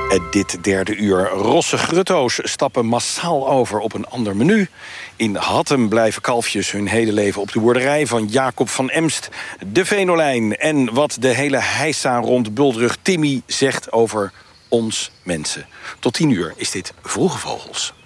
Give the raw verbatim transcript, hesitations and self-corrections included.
Dit derde uur. Rosse grutto's stappen massaal over op een ander menu. In Hattem blijven kalfjes hun hele leven op de boerderij van Jacob van Emst. De Venolijn en wat de hele heisa rond Bultrug Timmy zegt over ons mensen. Tot tien uur is dit Vroege Vogels.